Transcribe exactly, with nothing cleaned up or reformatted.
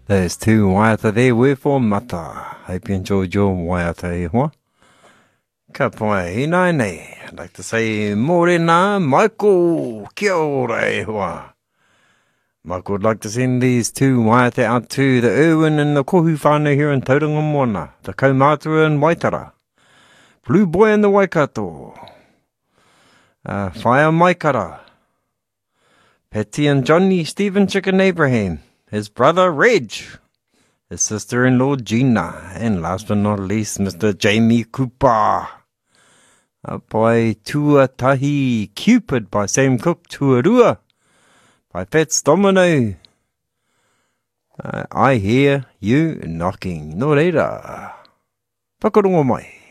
There's two waiata there, wherefore mata. Hope you enjoyed your waiata e hoa. Ka pai hina nei. I'd like to say morena, Michael, kia ora e hoa. Michael would like to send these two waiata out to the Irwin and the Kohu whānau here in Tauranga Moana, the Kaumātua and Waitara, Blue Boy and the Waikato, uh, Whaia Maikara, Patty and Johnny, Stephen Chicken Abraham, his brother Reg, his sister-in-law Gina, and last but not least, Mister Jamie Cooper. Up by Tuatahi Cupid by Sam Cooke, Tuarua by Fats Domino. Uh, I hear you knocking. No reira. Whakarongo mai.